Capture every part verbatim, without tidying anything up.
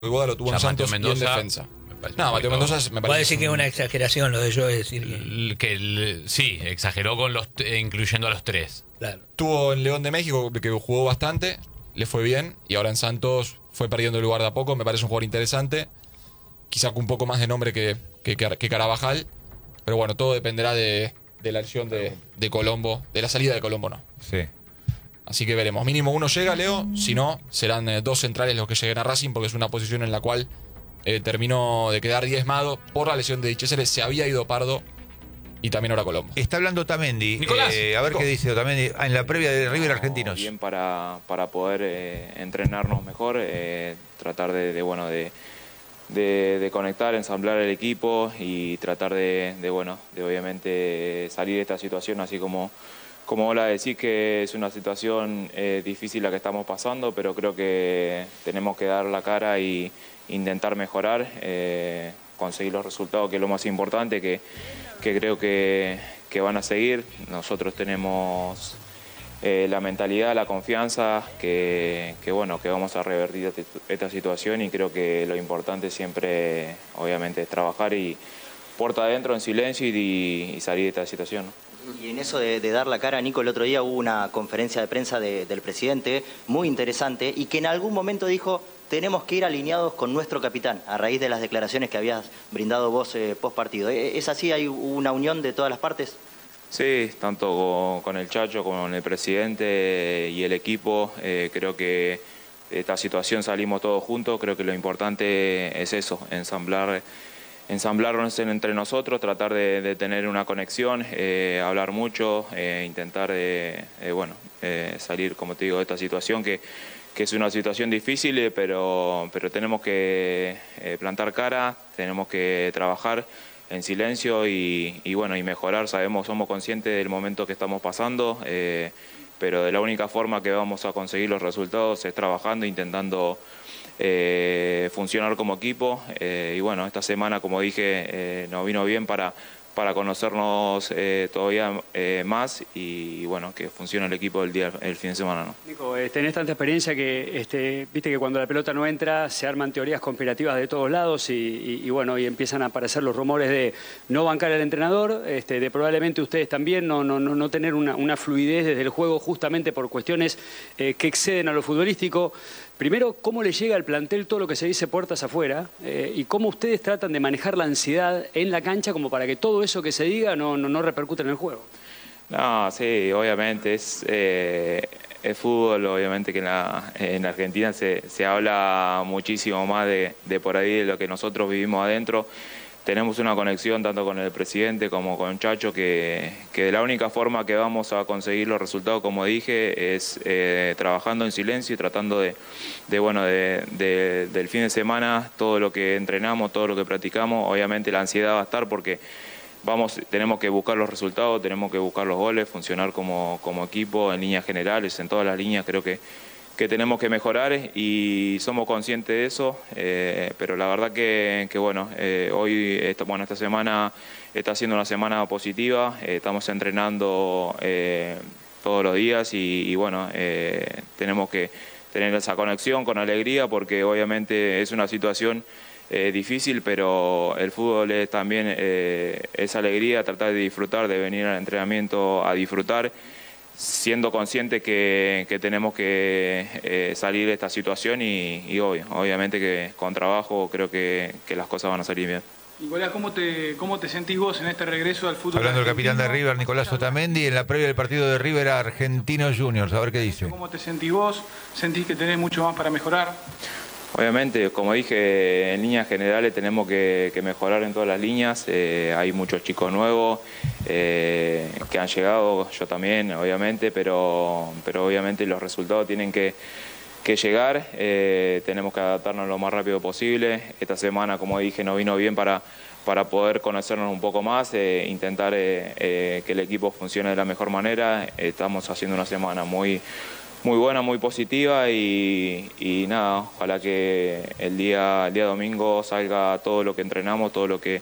Boda lo tuvo Ya en Santos Mateo y en Mendoza, defensa. me parece No, un Mateo poquito- Mendoza me Puede parece decir que es un- una exageración lo de yo, es decir que, L- que el- sí, exageró con los t- incluyendo a los tres. claro. Tuvo en León de México, que jugó bastante, le fue bien, y ahora en Santos fue perdiendo el lugar de a poco. Me parece un jugador interesante, quizá con un poco más de nombre que, que, que Carabajal, pero bueno, todo dependerá de, de la lesión de, de Colombo, de la salida de Colombo, no. Sí. Así que veremos. Mínimo uno llega, Leo. Si no, serán eh, dos centrales los que lleguen a Racing, porque es una posición en la cual eh, terminó de quedar diezmado por la lesión de Dichesere. Se había ido Pardo y también ahora Colombo. Está hablando Otamendi. Nicolás. Eh, a ver Nico. qué dice Otamendi ah, en la previa de River Argentinos. Bien para, para poder eh, entrenarnos mejor, eh, tratar de, de, bueno, de, de, de conectar, ensamblar el equipo y tratar de, de, bueno, de obviamente salir de esta situación, así como, como vos la decís, que es una situación eh, difícil la que estamos pasando, pero creo que tenemos que dar la cara y intentar mejorar, eh, conseguir los resultados, que es lo más importante, que, que creo que, que van a seguir. Nosotros tenemos eh, la mentalidad, la confianza, que, que, bueno, que vamos a revertir este- esta situación, y creo que lo importante siempre, obviamente, es trabajar y puerta adentro en silencio y, y salir de esta situación, ¿no? Y en eso de, de dar la cara, Nico, el otro día hubo una conferencia de prensa de- del presidente muy interesante y que en algún momento dijo: tenemos que ir alineados con nuestro capitán, a raíz de las declaraciones que habías brindado vos eh, post partido. ¿Es así? ¿Hay una unión de todas las partes? Sí, tanto con, con el Chacho, con el presidente y el equipo. Eh, creo que de esta situación salimos todos juntos. Creo que lo importante es eso, ensamblar, ensamblarnos en- entre nosotros, tratar de, de tener una conexión, eh, hablar mucho, eh, intentar eh, eh, bueno, eh, salir, como te digo, de esta situación que, que es una situación difícil, eh, pero, pero tenemos que eh, plantar cara, tenemos que trabajar en silencio y, y bueno, y mejorar. Sabemos, somos conscientes del momento que estamos pasando, eh, pero de la única forma que vamos a conseguir los resultados es trabajando, intentando eh, funcionar como equipo. Eh, y bueno, esta semana, como dije, eh, nos vino bien para, para conocernos eh, todavía eh, más y, y bueno, que funcione el equipo el, día, el fin de semana, ¿no? Nico, eh, tenés tanta experiencia que este, viste que cuando la pelota no entra se arman teorías conspirativas de todos lados y, y- y bueno, y empiezan a aparecer los rumores de no bancar al entrenador, este, de probablemente ustedes también no, no, no, no tener una, una fluidez desde el juego justamente por cuestiones eh, que exceden a lo futbolístico. Primero, ¿cómo le llega al plantel todo lo que se dice puertas afuera? Eh, y cómo ustedes tratan de manejar la ansiedad en la cancha como para que todo eso que se diga no, no, no repercute en el juego. No, sí, obviamente es, eh, es fútbol, obviamente que en, la, en Argentina se, se habla muchísimo más de, de por ahí de lo que nosotros vivimos adentro. Tenemos una conexión tanto con el presidente como con Chacho, que, que de la única forma que vamos a conseguir los resultados, como dije, es eh, trabajando en silencio y tratando de, de bueno, de, de- del fin de semana, todo lo que entrenamos, todo lo que practicamos. Obviamente la ansiedad va a estar porque vamos, tenemos que buscar los resultados, tenemos que buscar los goles, funcionar como, como equipo en líneas generales, en todas las líneas. Creo que, que tenemos que mejorar y somos conscientes de eso, eh, pero la verdad que, que bueno, eh, hoy, esta, bueno, esta semana está siendo una semana positiva, eh, estamos entrenando eh, todos los días y, y bueno, eh, tenemos que tener esa conexión con alegría porque obviamente es una situación eh, difícil, pero el fútbol es también eh, esa alegría, tratar de disfrutar, de venir al entrenamiento a disfrutar, siendo consciente que, que tenemos que eh, salir de esta situación y, y obvio, obviamente que con trabajo creo que, que las cosas van a salir bien. Nicolás, ¿cómo te, ¿cómo te sentís vos en este regreso al fútbol Hablando del capitán de argentino? River, Nicolás Otamendi, en la previa del partido de River Argentinos Juniors. A ver qué dice. ¿Cómo te sentís vos? ¿Sentís que tenés mucho más para mejorar? Obviamente, como dije, en líneas generales tenemos que, que mejorar en todas las líneas. Eh, hay muchos chicos nuevos eh, que han llegado, yo también, obviamente, pero, pero obviamente los resultados tienen que, que llegar. Eh, tenemos que adaptarnos lo más rápido posible. Esta semana, como dije, nos vino bien para, para poder conocernos un poco más, eh, intentar eh, eh, que el equipo funcione de la mejor manera. Estamos haciendo una semana muy... muy buena, muy positiva y, y nada, ojalá que el día, el día domingo salga todo lo que entrenamos, todo lo que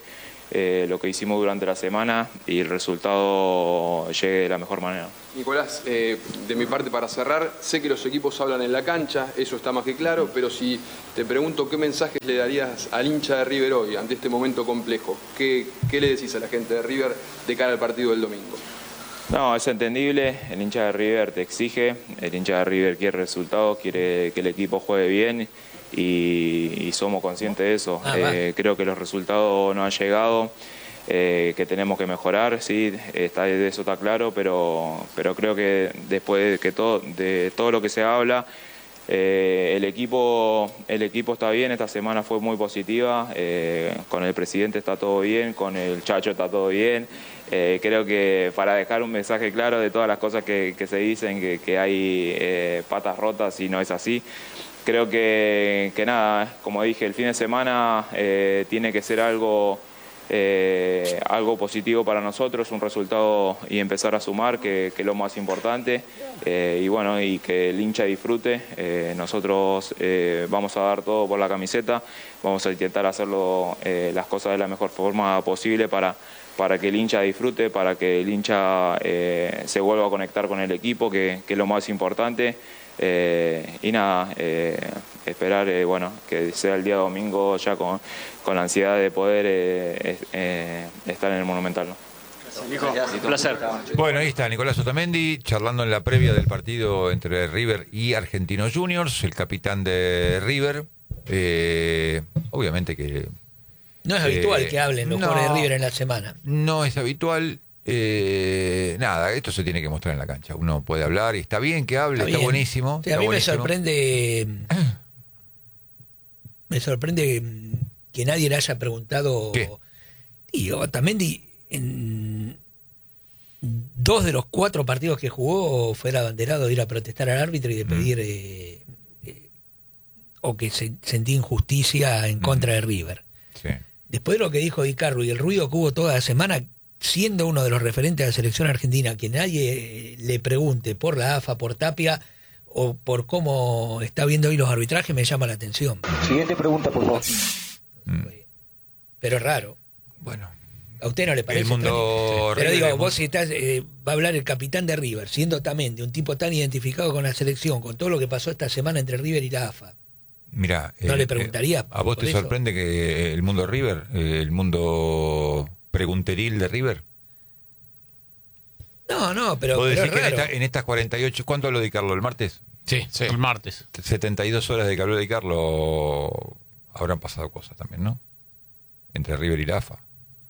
eh, lo que hicimos durante la semana y el resultado llegue de la mejor manera. Nicolás, eh, de mi parte para cerrar, sé que los equipos hablan en la cancha, eso está más que claro, pero si te pregunto qué mensajes le darías al hincha de River hoy ante este momento complejo, ¿qué, qué le decís a la gente de River de cara al partido del domingo? No, es entendible, el hincha de River te exige, el hincha de River quiere resultados, quiere que el equipo juegue bien y, y somos conscientes de eso. Ah, eh, creo que los resultados no han llegado, eh, que tenemos que mejorar, sí, está, de eso está claro, pero, pero creo que después de, que todo, de todo lo que se habla, eh, el, equipo, el equipo está bien, esta semana fue muy positiva, eh, con el presidente está todo bien, con el Chacho está todo bien. Eh, creo que para dejar un mensaje claro de todas las cosas que, que se dicen, que, que hay eh, patas rotas y no es así. Creo que, que nada, como dije, el fin de semana eh, tiene que ser algo, eh, algo positivo para nosotros, un resultado y empezar a sumar, que, que es lo más importante. Eh, y bueno, y que el hincha disfrute. Eh, nosotros eh, vamos a dar todo por la camiseta, vamos a intentar hacerlo eh, las cosas de la mejor forma posible para... para que el hincha disfrute, para que el hincha eh, se vuelva a conectar con el equipo, que, que es lo más importante. Eh, y nada, eh, esperar eh, bueno, que sea el día domingo ya con, con la ansiedad de poder eh, eh, estar en el Monumental, ¿no? Nico, un placer. Bueno, ahí está Nicolás Otamendi charlando en la previa del partido entre River y Argentinos Juniors, el capitán de River. Eh, obviamente que... No es habitual Eh, que hablen los no, jugadores de River en la semana. No es habitual. Eh, nada, esto se tiene que mostrar en la cancha. Uno puede hablar y está bien que hable, está, bien. buenísimo. Sí, a está mí buenísimo. me sorprende. Me sorprende que nadie le haya preguntado. ¿Qué? Y Otamendi, en dos de los cuatro partidos que jugó, fue el abanderado de ir a protestar al árbitro y de pedir. Mm. Eh, eh, o que se, sentía injusticia en contra mm. de River. Sí. Después de lo que dijo Di Carlo y el ruido que hubo toda la semana, siendo uno de los referentes de la selección argentina, que nadie le pregunte por la A F A, por Tapia o por cómo está viendo hoy los arbitrajes, me llama la atención. Siguiente pregunta, por favor. Mm. Pero es raro. Bueno. ¿A usted no le parece? El mundo Pero River, digo, vos si estás, eh, va a hablar el capitán de River, siendo también de un tipo tan identificado con la selección, con todo lo que pasó esta semana entre River y la A F A. Mira, ¿No eh, le preguntaría? Eh, ¿A vos te eso? sorprende que el mundo River, eh, el mundo pregunteril de River? No, no, pero, ¿Vos pero decís es que en, raro. esta, en estas cuarenta y ocho, ¿cuánto habló Di Carlo? ¿El martes? Sí, sí, el martes. setenta y dos horas de que habló Di Carlo, habrán pasado cosas también, ¿no? Entre River y la A F A.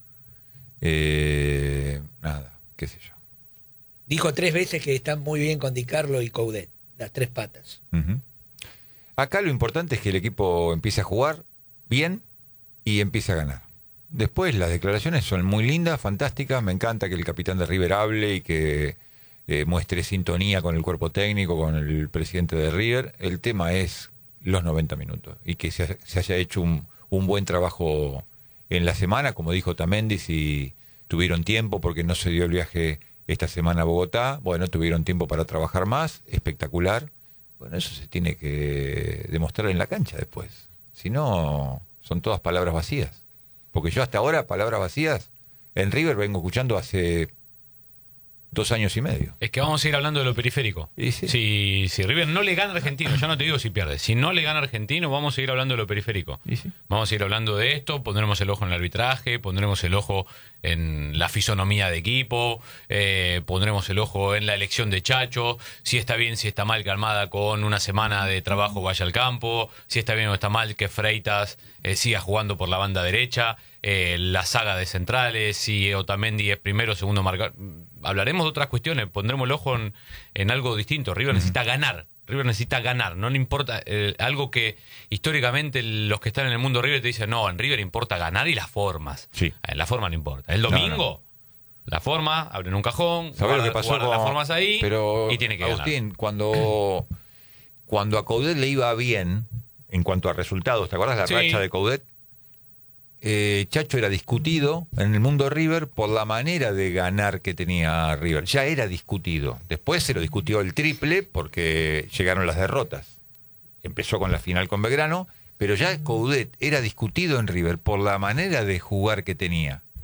Eh, nada, qué sé yo. Dijo tres veces que están muy bien con Di Carlo y Coudet, las tres patas. Uh-huh. Acá lo importante es que el equipo empiece a jugar bien y empiece a ganar. Después las declaraciones son muy lindas, fantásticas. Me encanta que el capitán de River hable y que eh, muestre sintonía con el cuerpo técnico, con el presidente de River. El tema es los noventa minutos y que se, se haya hecho un, un buen trabajo en la semana, como dijo Otamendi, si tuvieron tiempo porque no se dio el viaje esta semana a Bogotá. Bueno, tuvieron tiempo para trabajar más, espectacular. Bueno, eso se tiene que demostrar en la cancha después. Si no, son todas palabras vacías. Porque yo hasta ahora, palabras vacías, en River vengo escuchando hace dos años y medio. Es que vamos a ir hablando de lo periférico. Sí, sí. Si, si River no le gana a Argentino, ya no te digo si pierde, si no le gana a Argentino, vamos a ir hablando de lo periférico. Sí, sí. Vamos a ir hablando de esto, pondremos el ojo en el arbitraje, pondremos el ojo en la fisonomía de equipo, eh, pondremos el ojo en la elección de Chacho, si está bien, si está mal que Almada con una semana de trabajo vaya al campo, si está bien o está mal que Freitas eh, siga jugando por la banda derecha, eh, la saga de centrales, si Otamendi es primero o segundo marcador. Hablaremos de otras cuestiones, pondremos el ojo en, en algo distinto. River necesita ganar, River necesita ganar, no le importa, eh, algo que históricamente los que están en el mundo River te dicen, no, en River importa ganar y las formas. Sí. Eh, la forma no importa. El domingo, no, no. la forma, abren un cajón, ¿sabés lo que pasó guardan con... las formas ahí pero, y tiene que Agustín, ganar. cuando, cuando a Coudet le iba bien, en cuanto a resultados, ¿te acuerdas la Sí. racha de Coudet? Eh, Chacho era discutido en el mundo River por la manera de ganar que tenía River. Ya era discutido. Después se lo discutió el triple porque llegaron las derrotas. Empezó con la final con Belgrano, pero ya Coudet era discutido en River por la manera de jugar que tenía.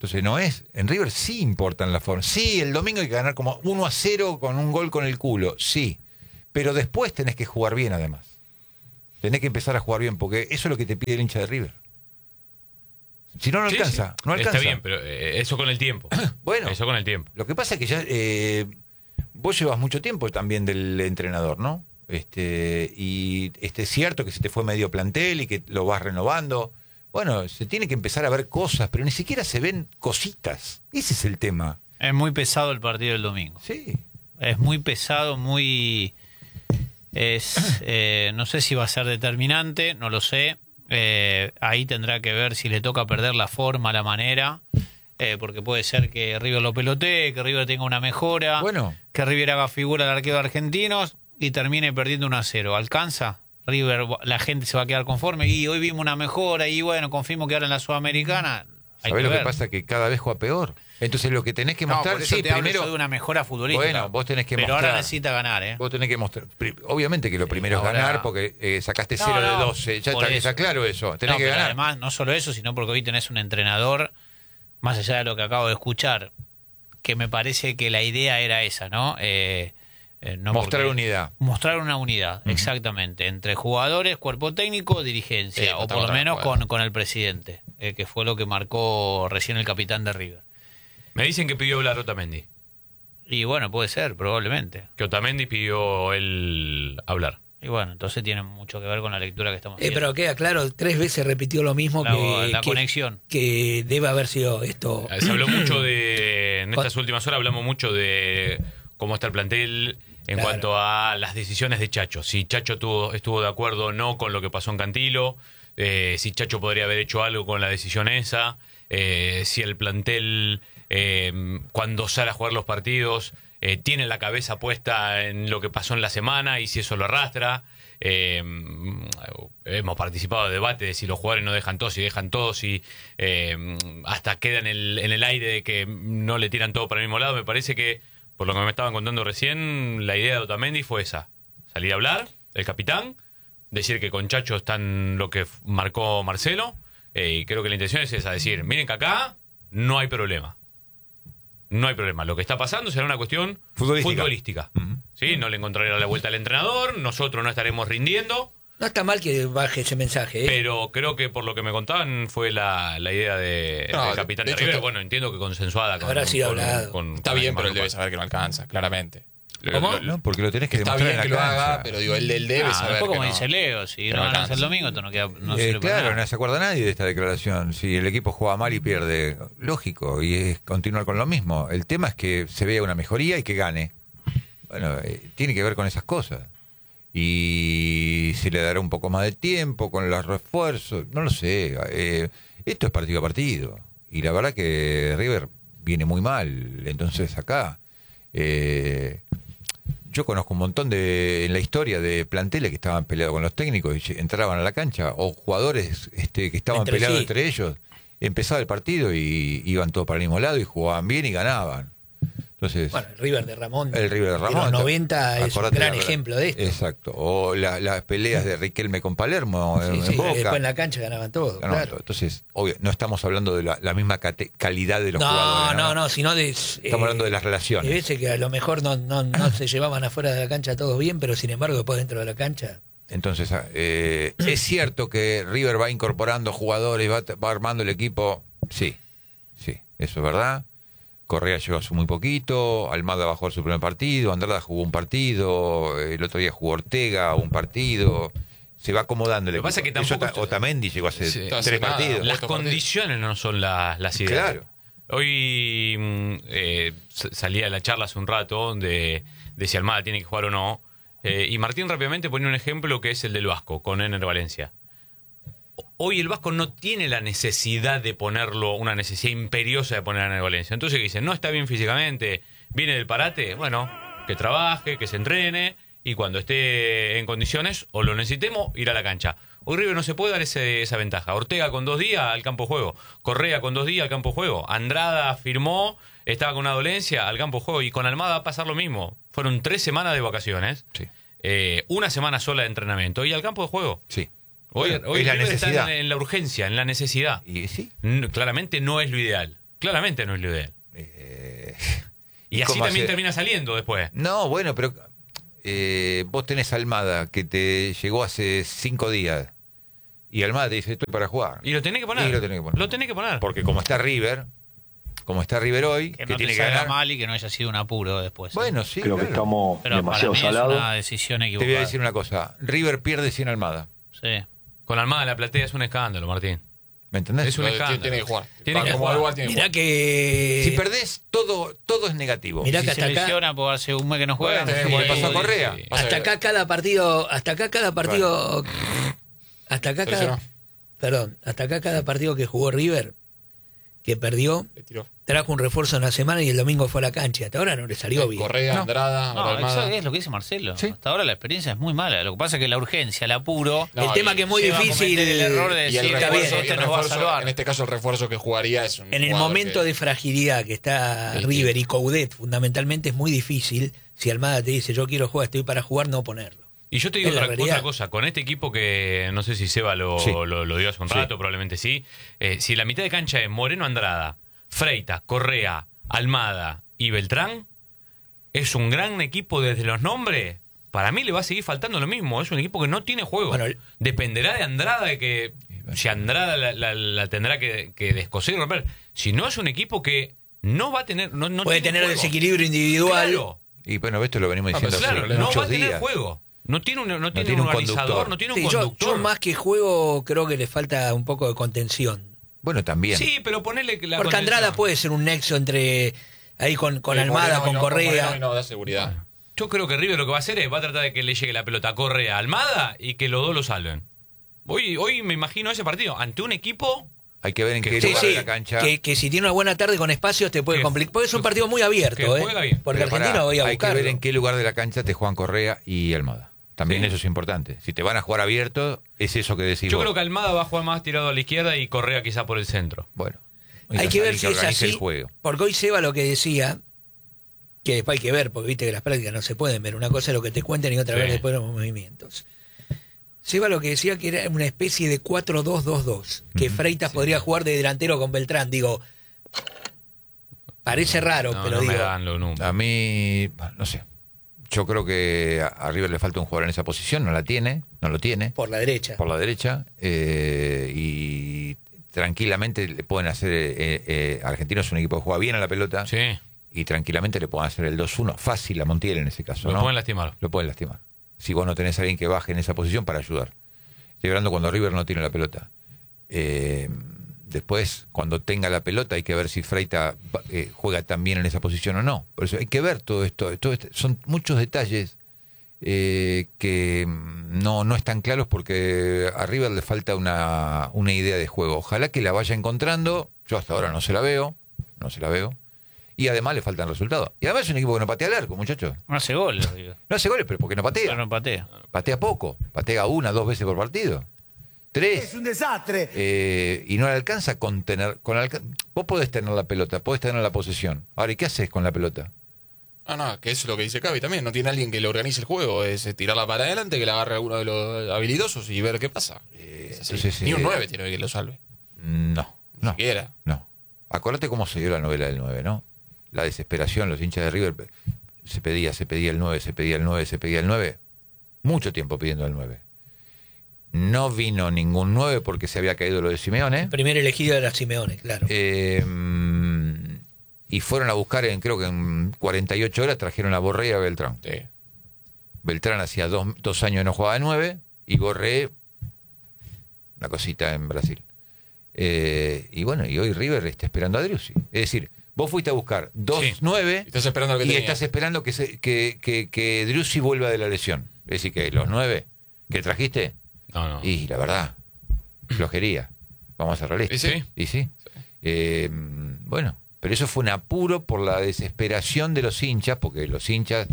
Entonces no es, en River sí importan las formas. Sí, el domingo hay que ganar como uno a cero con un gol con el culo, sí. Pero después tenés que jugar bien además. Tenés que empezar a jugar bien, porque eso es lo que te pide el hincha de River. Si no, no Sí, alcanza, sí. no alcanza. Está bien, pero eh, eso con el tiempo. Bueno, Eso con el tiempo. lo que pasa es que ya eh, vos llevas mucho tiempo también del entrenador, ¿no? Este, y este, es cierto que se te fue medio plantel y que lo vas renovando. Bueno, se tiene que empezar a ver cosas, pero ni siquiera se ven cositas. Ese es el tema. Es muy pesado el partido del domingo. Sí. Es muy pesado, muy... es eh, no sé si va a ser determinante, no lo sé. Eh, ahí tendrá que ver si le toca perder la forma, la manera, eh, porque puede ser que River lo pelotee, que River tenga una mejora, Bueno. que River haga figura al arquero de Argentinos y termine perdiendo uno a cero. ¿Alcanza? River, la gente se va a quedar conforme y hoy vimos una mejora y bueno, confirmo que ahora en la Sudamericana hay ¿Sabés que lo ver. que pasa? Que cada vez juega peor. Entonces lo que tenés que No, mostrar... por eso sí, te hablo primero, yo de una mejora futbolística. Bueno, vos tenés que pero mostrar... ahora necesita ganar, ¿eh? Vos tenés que mostrar... pri- Obviamente que lo primero ahora- es ganar, porque eh, sacaste No, cero no, de doce. Ya por está, eso. está claro eso. Tenés No, que pero ganar. además, no solo eso, sino porque hoy tenés un entrenador, más allá de lo que acabo de escuchar, que me parece que la idea era esa, ¿no? Eh, eh, no Mostrar porque- unidad. Mostrar una unidad, exactamente, entre jugadores, cuerpo técnico, dirigencia, Sí, o por totalmente lo de menos acuerdo. con, con el presidente, eh, que fue lo que marcó recién el capitán de River. Me dicen que pidió hablar Otamendi. Y bueno, puede ser, probablemente. Que Otamendi pidió él hablar. Y bueno, entonces tiene mucho que ver con la lectura que estamos Eh, haciendo. pero queda claro, tres veces repitió lo mismo La- que, la que- conexión. que debe haber sido esto. Se habló mucho de, en estas últimas horas hablamos mucho de cómo está el plantel en Claro. cuanto a las decisiones de Chacho. Si Chacho tuvo, estuvo de acuerdo o no con lo que pasó en Cantilo, eh, si Chacho podría haber hecho algo con la decisión esa, eh, si el plantel, eh, cuando sale a jugar los partidos, eh, tiene la cabeza puesta en lo que pasó en la semana y si eso lo arrastra. Eh, hemos participado de debate de si los jugadores no dejan todo, si dejan todo, si eh, hasta queda en el, en el aire de que no le tiran todo para el mismo lado. Me parece que, por lo que me estaban contando recién, la idea de Otamendi fue esa: salir a hablar, el capitán, decir que con Chacho están lo que marcó Marcelo, eh, y creo que la intención es esa: decir, miren que acá no hay problema. No hay problema. Lo que está pasando será una cuestión Futbolística. futbolística. Ujú. ¿Sí? No le encontrará la vuelta al entrenador, nosotros no estaremos rindiendo, No está mal que baje ese mensaje, ¿eh? pero creo que por lo que me contaban fue la, la idea de, No, del capitán de de, hecho, River. está- Bueno, entiendo que consensuada con... Habrá sido con- hablado. con- Está con bien, Aymar pero él debe López. saber que no alcanza, claramente. ¿Cómo? Lo- lo- No, porque lo tenés que Está demostrar bien en que la lo haga, cancha. pero digo, él, él debe Ah, saber después, que como no. dice Leo, si que no no ganas alcanza. el domingo, esto no, queda, no Eh, sirve para claro, nada. no se acuerda nadie de esta declaración. Si el equipo juega mal y pierde, lógico, y es continuar con lo mismo. El tema es que se vea una mejoría y que gane. Bueno, eh, tiene que ver con esas cosas. Y se le dará un poco más de tiempo con los refuerzos, no lo sé. Eh, esto es partido a partido. Y la verdad que River viene muy mal. Entonces acá... eh, yo conozco un montón de en la historia de planteles que estaban peleados con los técnicos y entraban a la cancha, o jugadores este, que estaban Entre peleados sí. entre ellos. Empezaba el partido y iban todos para el mismo lado y jugaban bien y ganaban. Entonces, Bueno, el River de Ramón. el River de Ramón. los noventa es un acordate gran la- ejemplo de esto. Exacto. O la- las peleas de Riquelme con Palermo en, Sí, en sí, Boca. después en la cancha ganaban todo. Ganaban claro. todo. Entonces, obvio, no estamos hablando de la, la misma cate- calidad de los No, jugadores. no, no, sino de. Estamos hablando de las relaciones. Y veces que a lo mejor no, no, no se llevaban afuera de la cancha todos bien, pero sin embargo, después dentro de la cancha. Entonces, eh, ¿es cierto que River va incorporando jugadores, va, va armando el equipo? Sí, sí, eso es verdad. Correa llegó hace muy poquito, Almada va a jugar su primer partido, Andrada jugó un partido, el otro día jugó Ortega un partido. Se va acomodando el Lo que pasa equipo. es que tampoco- Eso ta- Otamendi llegó hace Sí. tres Hace nada. partidos. Las Otro partido. condiciones no son la- las ideales. Claro. Hoy mm, eh, s- salía la charla hace un rato de, de si Almada tiene que jugar o no. eh, y Martín rápidamente ponía un ejemplo que es el del Vasco, con Ener Valencia. Hoy el Vasco no tiene la necesidad de ponerlo, una necesidad imperiosa de poner a Ener Valencia. Entonces, ¿qué dicen? No está bien físicamente, viene del parate. Bueno, que trabaje, que se entrene y cuando esté en condiciones o lo necesitemos, ir a la cancha. Hoy River no se puede dar ese- esa ventaja. Ortega con dos días al campo de juego. Correa con dos días al campo de juego. Andrada firmó, estaba con una dolencia al campo de juego. Y con Almada va a pasar lo mismo. Fueron tres semanas de vacaciones. Sí. eh, una semana sola de entrenamiento y al campo de juego. Sí. Hoy, Bueno, hoy es la River está necesidad. en, en la urgencia, en la necesidad. Y sí. N- claramente no es lo ideal. Claramente no es lo ideal. Eh, y así ¿cómo también hacer? termina saliendo después. No, bueno, pero eh, vos tenés a Almada que te llegó hace cinco días y Almada te dice estoy para jugar. Y lo tenés que poner. Y lo tenés que poner. Lo tenés que poner. Porque como está River, como está River hoy, Que que, no tiene te que salga ganar. mal y que no haya sido un apuro después. ¿eh? Bueno, sí, Creo que claro. estamos Pero demasiado para mí salados. es una decisión Te equivocada. voy a decir una cosa. River pierde sin Almada. Sí. Con Almada la platea es un escándalo, Martín. ¿Me entendés? Es un Lo- escándalo. tiene que jugar. Tiene Para que como jugar. Alvar tiene que Mirá jugar. que. Si perdés, todo, todo es negativo. Mirá Si que se hasta acá. lesiona, porque hace un mes que no juega. Bueno, no sé. sí, le pasó a Correa. sí. Hasta acá cada partido. Hasta acá cada partido. Hasta acá Se cada. lesionó. Perdón. Hasta acá cada partido que jugó River, que perdió, Le tiró. trajo un refuerzo en la semana y el domingo fue a la cancha. Hasta ahora no le salió bien. Correa, No. Andrada, No, ahora Almada. eso es lo que dice Marcelo. Sí. Hasta ahora la experiencia es muy mala. Lo que pasa es que la urgencia, el apuro. No, el tema y que es muy lleva a difícil. cometer el error de Y el decir, está bien, refuerzo, este y el nos va a refuerzo, salvar. en este caso el refuerzo que jugaría es un En el jugador momento que- de fragilidad que está Sí, River sí. y Coudet, fundamentalmente es muy difícil. Si Almada te dice yo quiero jugar, estoy para jugar, no ponerlo. Y yo te digo Es la otra, realidad. otra cosa, con este equipo que no sé si Seba lo, Sí. lo, lo dio hace un Sí. rato, probablemente sí. Eh, si la mitad de cancha es Moreno Andrada, Freitas, Correa, Almada y Beltrán, es un gran equipo desde los nombres. Para mí le va a seguir faltando lo mismo. Es un equipo que no tiene juego. Bueno, el- Dependerá de Andrada, de que si Andrada la, la- la tendrá que, que descoser y romper. Si no, es un equipo que no va a tener. No, no Puede tiene tener juego. desequillo individual. Claro. Y bueno, esto lo venimos Ah, diciendo pero hace Claro, no va muchos a tener días. juego. No tiene un, no tiene tiene un un organizador, conductor. no tiene un Sí, yo, conductor. yo más que juego creo que le falta un poco de contención. Bueno, también. Sí, pero ponerle la Porque contención. Andrada puede ser un nexo entre ahí con, con Sí, Almada, Moreno con no, Correa. Moreno no da seguridad. Yo creo que River lo que va a hacer es va a tratar de que le llegue la pelota a Correa, a Almada y que los dos lo salven. Hoy, hoy me imagino ese partido ante un equipo. Hay que ver en qué Sí, lugar sí, de la cancha. que, que si tiene una buena tarde con espacios te puede Que- complicar. Porque es un que- partido muy abierto, que ¿eh? juega bien. Porque Pero pará, Argentino voy a hay que buscarlo. ver en qué lugar de la cancha te juegan Correa y Almada. También Sí. eso es importante. Si te van a jugar abierto, es eso que decís Yo vos. creo que Almada va a jugar más tirado a la izquierda y Correa quizá por el centro. Bueno. Hay que ver alguien si es organice así. el juego. Porque hoy Seba lo que decía, que después hay que ver, porque viste que las prácticas no se pueden ver. Una cosa es lo que te cuentan y otra Sí. vez después los movimientos. Seba lo que decía que era una especie de cuatro dos dos dos, que Freitas podría jugar de delantero con Beltrán. Digo, parece raro, No, pero no digo, me dan los números. A mí, no sé. Yo creo que a a River le falta un jugador en esa posición. No la tiene. No lo tiene. por la derecha. Por la derecha. eh, y tranquilamente le pueden hacer. Eh, eh, Argentino es un equipo que juega bien a la pelota. Sí, Y tranquilamente le pueden hacer el dos uno. Fácil a Montiel en ese caso. lo ¿no? pueden lastimar. Lo pueden lastimar. Si vos no tenés a alguien que baje en esa posición para ayudar. Estoy hablando cuando River no tiene la pelota. Eh, después, cuando tenga la pelota, hay que ver si Freita eh, juega también en esa posición o no. Por eso hay que ver todo esto. Todo esto. Son muchos detalles eh, que mm, no, no están claros porque a River le falta una, una idea de juego. Ojalá que la vaya encontrando. Yo hasta ahora no se la veo. No se la veo. Y además le faltan resultados. Y además es un equipo que no patea al arco, muchachos. No hace gol, lo digo. No hace goles, pero porque no patea. Pero no patea. Patea poco, patea una, dos veces por partido. Tres. Es un desastre. Eh, y no le alcanza con tener. Con alca- Vos podés tener la pelota, podés tener la posesión. Ahora, ¿y qué haces con la pelota? Ah, no, que es lo que dice Cavi también. No tiene alguien que le organice el juego. Es eh, tirarla para adelante, que la agarre a alguno de los habilidosos y ver qué pasa. Es así. entonces, Ni un eh, nueve tiene que lo salve. No, Ni no. siquiera. No. Acordate cómo se dio la novela del nueve, ¿no? La desesperación, los hinchas de River. Se pedía, se pedía el nueve, se pedía el nueve, se pedía el nueve. Mucho tiempo pidiendo el nueve. No vino ningún nueve porque se había caído lo de Simeone. El primer elegido era Simeone, claro. Eh, y fueron a buscar, en creo que en cuarenta y ocho horas, trajeron a Borré y a Beltrán. Sí. Beltrán hacía dos, dos años que no jugaba de nueve y Borré, una cosita en Brasil. Eh, y bueno, y hoy River está esperando a Driussi. Es decir, vos fuiste a buscar dos Sí. nueve Y estás esperando lo que y tenía. estás esperando que, se, que, que, que Driussi vuelva de la lesión. Es decir, que los nueve que trajiste, No, no. y la verdad, flojería. Vamos a ser realistas. ¿Y sí? Y sí. Eh, bueno, pero eso fue un apuro por la desesperación de los hinchas, porque los hinchas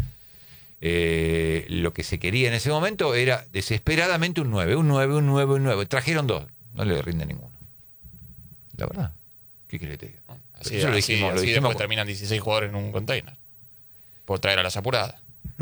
eh, lo que se quería en ese momento era desesperadamente un nueve, un nueve, un nueve, un nueve. Trajeron dos, no le rinde ninguno. La verdad. ¿Qué querés que te diga? Así, Eso lo así- dijimos, lo así dijimos después con- terminan dieciséis jugadores en un container. Por traer a las apuradas.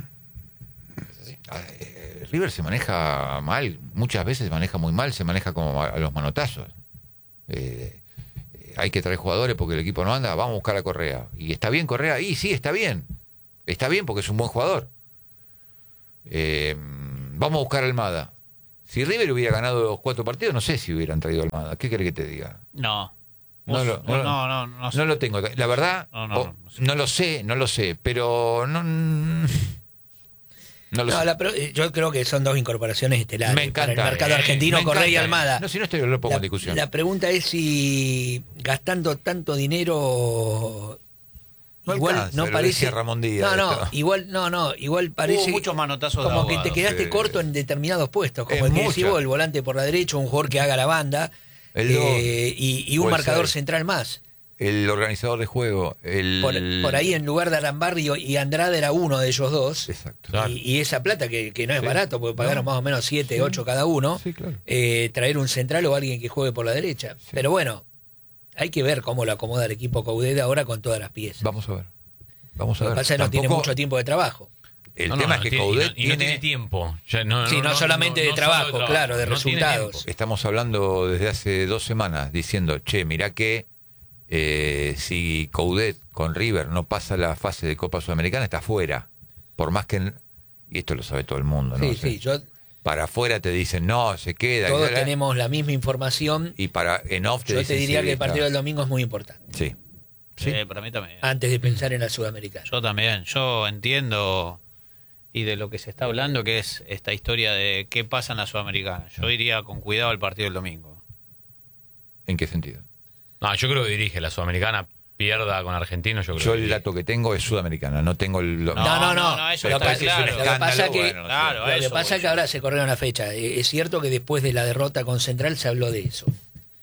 Es así. Eh, River se maneja mal, muchas veces se maneja muy mal, se maneja como a los manotazos. Eh, hay que traer jugadores porque el equipo no anda, vamos a buscar a Correa. ¿Y está bien Correa? Y sí, está bien. Está bien porque es un buen jugador. Eh, vamos a buscar a Almada. Si River hubiera ganado los cuatro partidos, no sé si hubieran traído a Almada. ¿Qué querés que te diga? No. No lo, no, no, no, no, no lo tengo. La verdad, no, no, oh, no, no, sé. no lo sé, no lo sé. Pero no... No, lo no sé. la, pero yo creo que son dos incorporaciones estelares. Me encanta. Para el mercado eh, argentino, me Correa y encanta. Almada. No, si no estoy, lo pongo la, en discusión. La pregunta es si gastando tanto dinero No igual alcanza, no lo parece decía Ramón Díaz, no no esto. igual no no igual parece Hubo muchos manotazos de como que ahogado, te quedaste sí. corto en determinados puestos, como Es el que mucho. decís vos, el volante por la derecha, un jugador que haga la banda, El eh, dos. y, y un O el marcador seis. central más. El organizador de juego. El... Por, por ahí en lugar de Arambarri y Andrade era uno de ellos dos. Exacto. Claro. Y, y esa plata que, que no es Sí. barato, porque pagaron No. más o menos siete, Sí. ocho cada uno, Sí, claro. eh, traer un central o alguien que juegue por la derecha. Pero bueno, hay que ver cómo lo acomoda el equipo Coudet ahora con todas las piezas. Vamos a ver. Vamos a Lo que ver. pasa es que no tiene Tampoco- mucho tiempo de trabajo. El No, no, tema no es que tiene- Coudet y no, y no tiene... tiene tiempo. Ya no, Sí, no solamente de solo trabajo, claro, de no tiene resultados. tiempo. Estamos hablando desde hace dos semanas diciendo, che, mirá que eh, si Coudet con River no pasa la fase de Copa Sudamericana, está fuera. Por más que... Y esto lo sabe todo el mundo, ¿no? Sí, O sea, sí, yo, para afuera te dicen, no, se queda. y todos la- la- tenemos la misma información. Y para en off te Yo te dicen, diría sí, que el partido está. del domingo es muy importante, Sí. Sí, Sí. para mí también. antes de pensar en la Sudamericana. Yo también, yo entiendo y de lo que se está hablando, que es esta historia de qué pasa en la Sudamericana. Yo iría con cuidado al partido del domingo. ¿En qué sentido? No, yo creo que dirige la Sudamericana, pierda con Argentinos, yo creo Yo que el dirige. dato que tengo es sudamericana, no tengo el... No, no, no. no, eso Lo está que- claro. lo que pasa es que- bueno, no sé. Claro, Lo que eso pasa voy es que yo. ahora se corrió una fecha. Eh, Es cierto que después de la derrota con Central se habló de eso.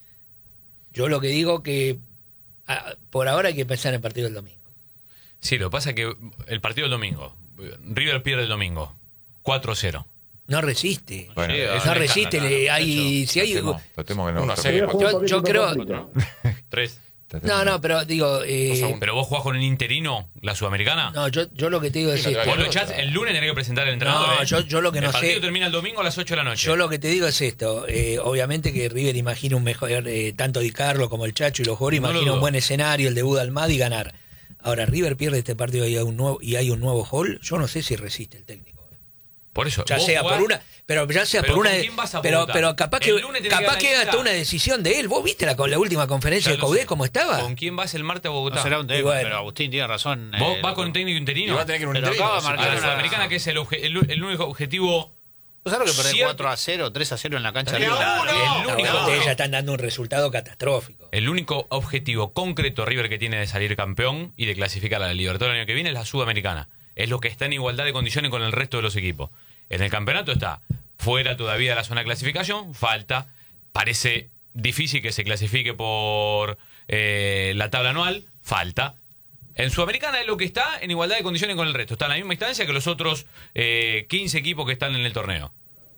Yo lo que digo que ah, por ahora hay que pensar en el partido del domingo. Sí, lo que pasa es que el partido del domingo, River pierde el domingo, cuatro cero. No resiste. Bueno, Sí, es es no un resiste. escándalo. le- hay, si hay, Tratemos, tratemos que no. Uno a tratemos. cero. yo, yo creo. tres. No, no, pero digo. eh, Pero vos jugás con un interino, la Sudamericana. no, yo, yo lo que te digo es Sí, lo esto. Vos lo echás, el lunes tenés que presentar al entrenador. No, ¿eh? yo- yo lo que no el partido sé- termina el domingo a las ocho de la noche. Yo lo que te digo es esto. eh, obviamente que River imagina un mejor, eh, tanto Di Carlo como el Chacho y los jugadores No lo imagina un dudo. buen escenario, el debut de Almada y ganar. Ahora, River pierde este partido y hay un nuevo, y hay un nuevo hall, yo no sé si resiste el técnico. Por eso. Ya vos sea jugás- por una, pero ya sea pero por ¿con una, quién vas a pero votar? pero capaz que El lunes tenés que capaz dar que la hasta lista. una decisión de él. ¿Vos viste la, la última conferencia Ya de lo Coudet sé. cómo estaba? ¿Con quién vas el martes a No Bogotá? será un tema, Y bueno. pero Agustín tiene razón. ¿Vos eh, vas con un técnico interino? Y va a tener que ir un Pero interino, acaba de sí. marcar A la una- Sudamericana, que es el, obje- el, el único objetivo. ¿Vos sabés lo que perdés Cierto. cuatro a cero, tres a cero en la cancha? Ni de a River? uno. El No, único- bueno, ustedes ya están dando un resultado catastrófico. El único objetivo concreto River que tiene de salir campeón y de clasificar a la Libertadores el año que viene es la Sudamericana. Es lo que está en igualdad de condiciones con el resto de los equipos. En el campeonato está fuera todavía de la zona de clasificación, falta. Parece difícil que se clasifique por eh, la tabla anual, falta. En Sudamericana es lo que está en igualdad de condiciones con el resto. Está en la misma instancia que los otros eh, quince equipos que están en el torneo.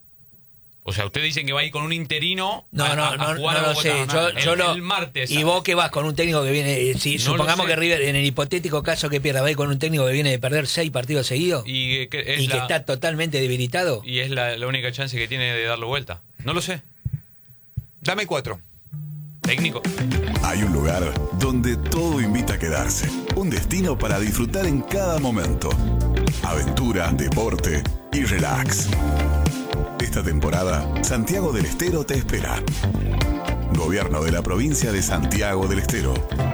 O sea, ustedes dicen que va a ir con un interino No, a, no, a- a no, jugar no a lo Bogotá. sé. Yo, el, yo lo- el martes. ¿Y vos qué vas con un técnico que viene? eh, Si No supongamos lo sé. que River, en el hipotético caso que pierda, va a ir con un técnico que viene de perder seis partidos seguidos y, Y, eh, que, es que la, está totalmente debilitado. y es la, la única chance que tiene de darlo vuelta. No lo sé. Dame cuatro. Técnico. Hay un lugar donde todo invita a quedarse. Un destino para disfrutar en cada momento. Aventura, deporte y relax. Esta temporada, Santiago del Estero te espera. Gobierno de la provincia de Santiago del Estero.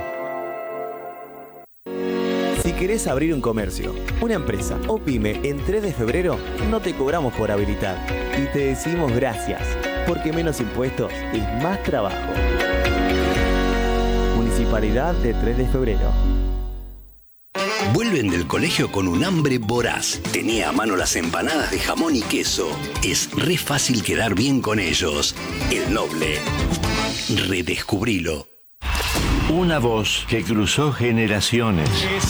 Si querés abrir un comercio, una empresa o pyme en tres de febrero, no te cobramos por habilitar. Y te decimos gracias, porque menos impuestos es más trabajo. Municipalidad de tres de febrero. Vuelven del colegio con un hambre voraz. Tenía a mano las empanadas de jamón y queso. Es re fácil quedar bien con ellos. El Noble. Redescubrilo. Una voz que cruzó generaciones.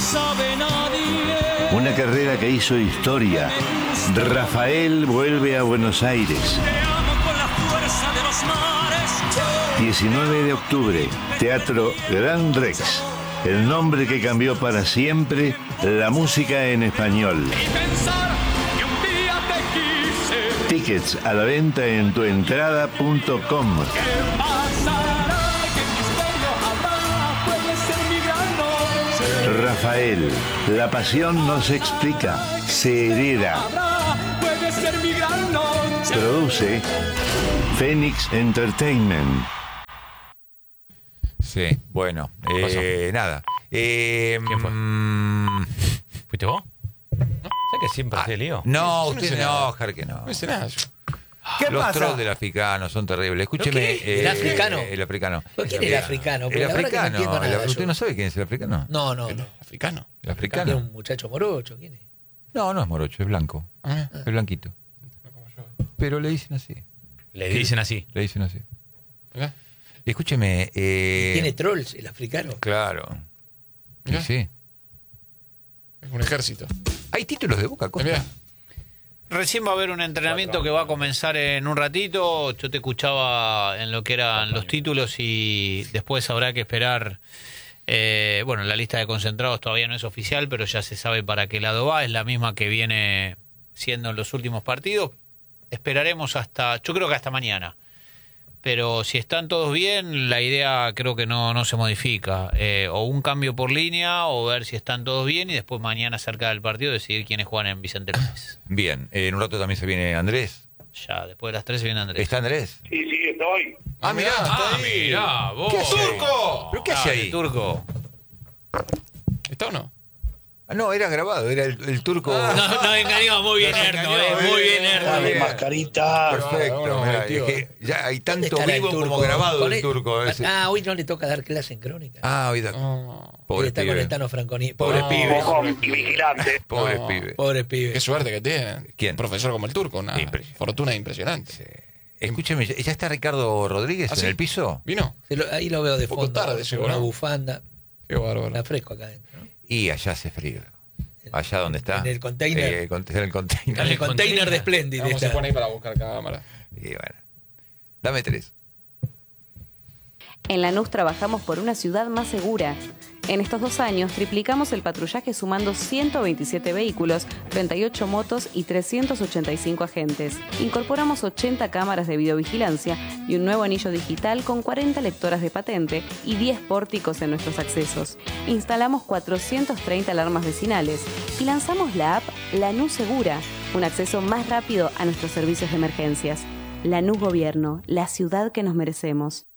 Una carrera que hizo historia. Rafael vuelve a Buenos Aires. diecinueve de octubre, Teatro Gran Rex. El nombre que cambió para siempre la música en español. Tickets a la venta en tuentrada punto com. Rafael. La pasión no se explica, se hereda. Produce Phoenix Entertainment. Sí, bueno, eh, nada. Eh, ¿Quién fue? mm, ¿Fuiste vos? ¿Sabes que siempre hace lío? no, Yo no usted hice no, nada. Jar, que no. No hice nada yo. ¿Qué Los pasa? trolls del africano son terribles. Escúcheme. ¿Qué? ¿El eh, africano? El africano. ¿Por quién es el africano? Porque El la verdad que no africano. entiendo el- nada ¿Usted yo. no sabe quién es el africano? No, no, no. ¿Africano? El ¿Es africano. un muchacho morocho? ¿Quién es? No, no es morocho, es blanco. Ah. Es blanquito. Pero le dicen así. Le dicen así. Le dicen así. Mirá. Escúcheme. Eh, ¿Tiene trolls el africano? Claro. Sí, Mirá. sí. Es un ejército. ¿Hay títulos de Boca, Costa? Mirá. Recién va a haber un entrenamiento que va a comenzar en un ratito. Yo te escuchaba en lo que eran los títulos y después habrá que esperar. Eh, bueno, la lista de concentrados todavía no es oficial, pero ya se sabe para qué lado va. Es la misma que viene siendo en los últimos partidos. Esperaremos hasta, yo creo que hasta mañana. Pero si están todos bien, la idea creo que no, no se modifica. Eh, o un cambio por línea, o ver si están todos bien y después mañana cerca del partido decidir quiénes juegan en Vicente López. Bien, eh, en un rato también se viene Andrés. Ya, después de las tres se viene Andrés. ¿Está Andrés? Sí, sí, estoy. Ah, mirá, está Ah, ahí. mirá, vos. ¿Qué hace ahí? ¡Turco! ¿Pero qué hace Dale, ahí? Turco. ¿Está o no? Ah, no, era grabado, era el, el turco. No, no engañó, muy bien, Nos Erno, engañó, eh, muy bien, Erno. Dale, Dale, mascarita. Perfecto, Bueno, mirá, objetivo. es que ya hay ¿Dónde tanto estará el vivo como turco? grabado Con el él- turco ese. Ah, hoy no le toca dar clase en crónica. Ah, oída. No. Hoy Pobre está con pibe. el Tano Franconi. Pobre No. pibe. Bojón y vigilante. Pobre No. pibe. Pobre pibe. Qué suerte que tiene. ¿Quién? Un profesor como el turco, una Impresionante. fortuna impresionante. Escúcheme, ¿ya está Ricardo Rodríguez ¿Ah, en sí? el piso? ¿Vino? Se lo- ahí lo veo de Un poco fondo. tarde con llegó, una ¿no? bufanda. Qué bárbaro. Está fresco acá adentro, ¿no? Y allá hace frío. Allá donde está. En el container. Eh, con- en el container. En el container de Splendid. ¿Cómo se está. pone ahí para buscar cámara? Y bueno. Dame tres. En Lanús trabajamos por una ciudad más segura. En estos dos años triplicamos el patrullaje sumando ciento veintisiete vehículos, treinta y ocho motos y trescientos ochenta y cinco agentes. Incorporamos ochenta cámaras de videovigilancia y un nuevo anillo digital con cuarenta lectoras de patente y diez pórticos en nuestros accesos. Instalamos cuatrocientas treinta alarmas vecinales y lanzamos la app Lanús Segura, un acceso más rápido a nuestros servicios de emergencias. Lanús Gobierno, la ciudad que nos merecemos.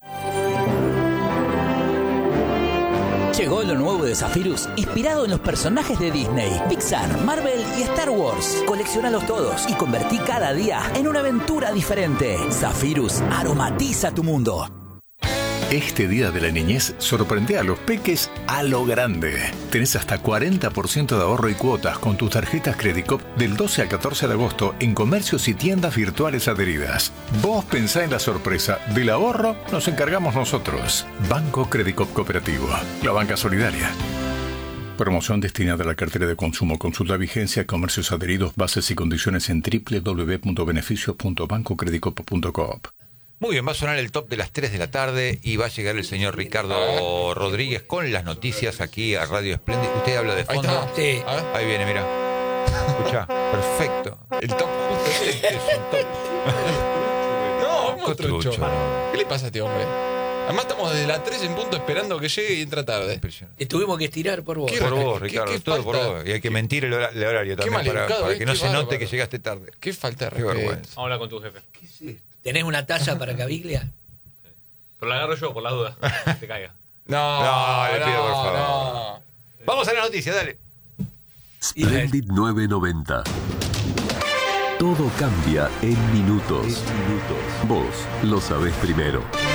Llegó lo nuevo de Zephyrus, inspirado en los personajes de Disney, Pixar, Marvel y Star Wars. Colecciónalos todos y convertí cada día en una aventura diferente. Zephyrus aromatiza tu mundo. Este día de la niñez sorprende a los peques a lo grande. Tenés hasta cuarenta por ciento de ahorro y cuotas con tus tarjetas Credicop del doce al catorce de agosto en comercios y tiendas virtuales adheridas. Vos pensá en la sorpresa. Del ahorro nos encargamos nosotros. Banco Credicop Cooperativo. La banca solidaria. Promoción destinada a la cartera de consumo. Consulta vigencia, comercios adheridos, bases y condiciones en doble u doble u doble u punto beneficios punto banco credicop punto coop. Muy bien, va a sonar el top de las tres de la tarde y va a llegar el señor Ricardo Rodríguez con las noticias aquí a Radio Espléndido. ¿Usted habla de Ahí fondo? está. Sí. A ver. Ahí viene, mira. Escucha, perfecto. El top justo. Este es un top. No, ¿cómo trucho? Trucho. ¿Qué le pasa a este hombre? Además estamos desde las tres en punto esperando que llegue y entra tarde. Impresionante. Y tuvimos que estirar por vos. Qué Por vos, ¿Qué- Ricardo, qué todo por falta? vos. Y hay que mentir el, hora- el horario Qué también para, maleducado, para eh, que no qué se note bárbaro. que llegaste tarde. Qué falta de Qué respeto. vergüenza. Habla con tu jefe. ¿Tenés una taza para Caviglia? Pero la agarro yo, por la duda. Que te caiga. No, No, le pido por no, favor. no. Vamos a la noticia, dale. Splendid novecientos noventa. Todo cambia en minutos. Vos lo sabés primero.